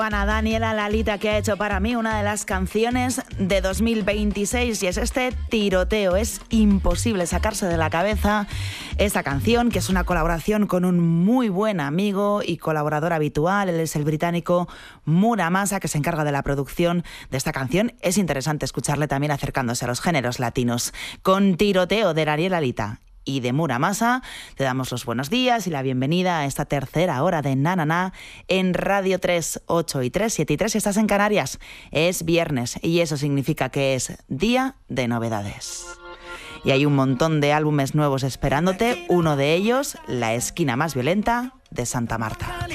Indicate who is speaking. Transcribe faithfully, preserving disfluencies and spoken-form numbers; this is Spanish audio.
Speaker 1: Ana Daniela Lalita, que ha hecho para mí una de las canciones de dos mil veintiséis, y es este Tiroteo. Es imposible sacarse de la cabeza esta canción, que es una colaboración con un muy buen amigo y colaborador habitual. Él es el británico Muramasa, que se encarga de la producción de esta canción. Es interesante escucharle también acercándose a los géneros latinos. Con Tiroteo, de Daniela Lalita y de Muramasa, te damos los buenos días y la bienvenida a esta tercera hora de Na Na Na en Radio tres, ocho y tres, siete y tres. Si estás en Canarias, es viernes y eso significa que es día de novedades. Y hay un montón de álbumes nuevos esperándote, uno de ellos, La esquina más violenta, de Santa Marta.